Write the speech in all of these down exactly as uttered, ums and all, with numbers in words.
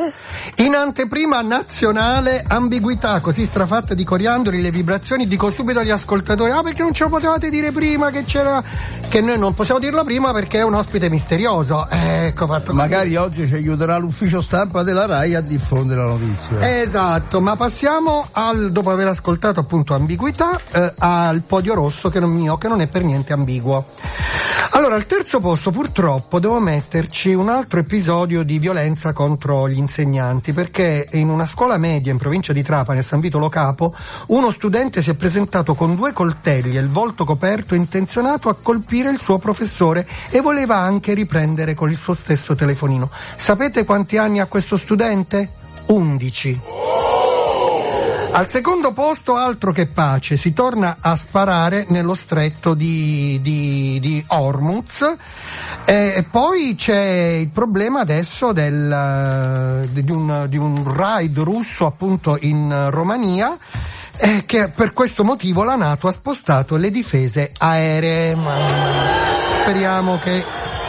In anteprima nazionale, ambiguità così strafatta di coriandoli le vibrazioni, dico subito agli ascoltatori, ah perché non ce lo potevate dire prima che c'era, che noi non possiamo dirlo prima perché è un ospite misterioso. Ecco, fatto magari così. Oggi ci aiuterà l'ufficio stampa della RAI a diffondere la notizia. Esatto, ma passiamo al, dopo aver ascoltato appunto ambiguità, eh, al podio rosso che non mio, che non è per niente ambiguo. Allora, al terzo posto purtroppo devo metterci un altro episodio di violenza contro gli insegnanti, perché in una scuola media in provincia di Trapani, a San Vito Lo Capo, uno studente si è presentato con due coltelli e il volto coperto, intenzionato a colpire il suo professore, e voleva anche riprendere con il suo stesso telefonino. Sapete quanti anni ha questo studente? undici. Al secondo posto, altro che pace, si torna a sparare nello stretto di, di, di Hormuz, e, e poi c'è il problema adesso del, di, un, di un raid russo appunto in Romania, eh, che per questo motivo la NATO ha spostato le difese aeree. Ma speriamo che...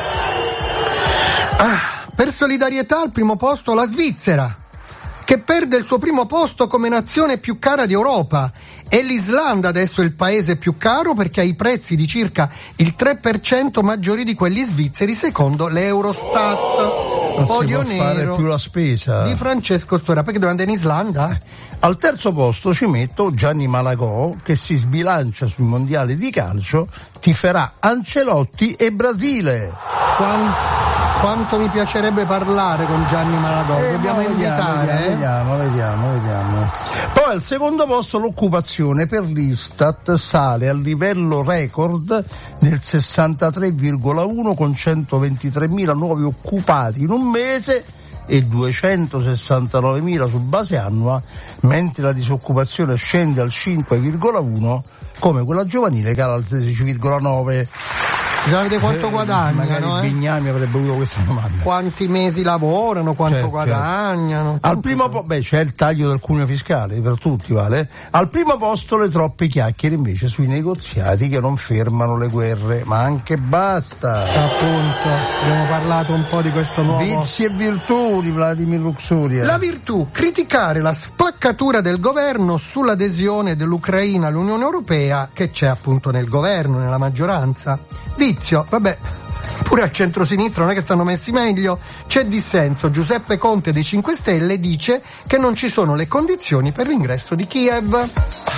Ah, per solidarietà al primo posto la Svizzera, che perde il suo primo posto come nazione più cara d'Europa, e l'Islanda adesso è il paese più caro perché ha i prezzi di circa il tre per cento maggiori di quelli svizzeri secondo l'Eurostat. Non Podio si può fare nero più la spesa di Francesco Stora, perché deve andare in Islanda? Al terzo posto ci metto Gianni Malagò, che si sbilancia sui mondiali di calcio, tiferà Ancelotti e Brasile. Quanto, quanto mi piacerebbe parlare con Gianni Malagò, eh, dobbiamo no, invitare. Vediamo, eh? vediamo, vediamo, vediamo. Poi al secondo posto l'occupazione per l'Istat sale al livello record del sessantatré virgola uno con centoventitremila nuovi occupati in un mese e duecentosessantanovemila su base annua, mentre la disoccupazione scende al cinque virgola uno, come quella giovanile cala al sedici virgola nove. Bisogna vedere quanto eh, guadagnano. Magari eh? Bignami avrebbe avuto questa domanda. Quanti mesi lavorano, quanto certo, guadagnano. Certo. Al primo po- beh, c'è il taglio del cuneo fiscale, per tutti vale. Al primo posto le troppe chiacchiere invece sui negoziati che non fermano le guerre, ma anche basta. Appunto, abbiamo parlato un po' di questo nuovo. Vizi e virtù di Vladimir Luxuria. La virtù, criticare la spaccatura del governo sull'adesione dell'Ucraina all'Unione Europea, che c'è appunto nel governo, nella maggioranza. Vizio, vabbè, pure al centro-sinistra non è che stanno messi meglio, c'è dissenso. Giuseppe Conte dei cinque Stelle dice che non ci sono le condizioni per l'ingresso di Kiev.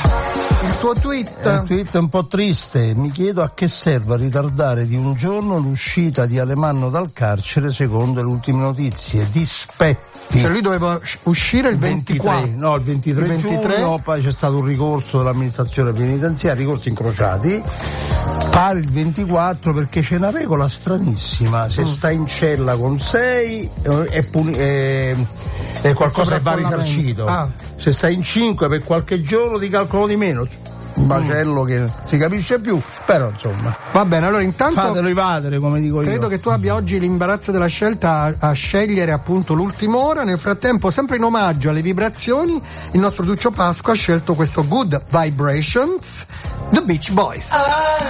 Il tuo tweet? Il tweet è un po' triste, mi chiedo a che serva ritardare di un giorno l'uscita di Alemanno dal carcere secondo le ultime notizie, dispetti. Cioè lui doveva uscire il ventiquattro, ventitré, no, il ventitré, il ventitré giugno, poi c'è stato un ricorso dell'amministrazione penitenziaria, ricorsi incrociati, pare il ventiquattro, perché c'è una regola stranissima, se mm. sta in cella con sei è, puni- è, è qualcosa che va risarcito, ah. se sta in cinque per qualche giorno ti calcolo di meno. Un macello che si capisce più, però insomma va bene. Allora intanto fatelo evadere, come dico credo io. Che tu abbia oggi l'imbarazzo della scelta a, a scegliere appunto l'ultima ora. Nel frattempo, sempre in omaggio alle vibrazioni, il nostro Duccio Pasqua ha scelto questo Good Vibrations, The Beach Boys.